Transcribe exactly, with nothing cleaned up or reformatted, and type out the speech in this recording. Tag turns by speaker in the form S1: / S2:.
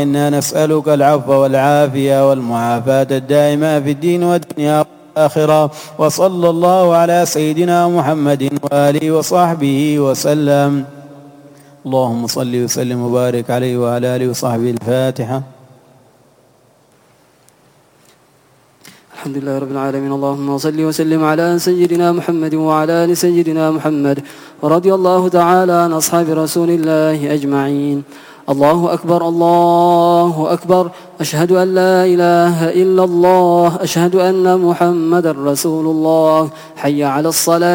S1: إنا نسألك العفو والعافية والمعافاة الدائمة في الدين والدنيا والآخرة. وصلى الله على سيدنا محمد وآله وصحبه وسلم. اللهم صل وسلم وبارك عليه وعلى آله وصحبه. الفاتحة.
S2: الحمد لله رب العالمين. اللهم صل وسلم على سيدنا محمد وعلى آل سيدنا محمد، ورضي الله تعالى عن أصحاب رسول الله أجمعين. الله أكبر الله أكبر، أشهد أن لا إله إلا الله، أشهد أن محمد رسول الله. حي على الصلاة.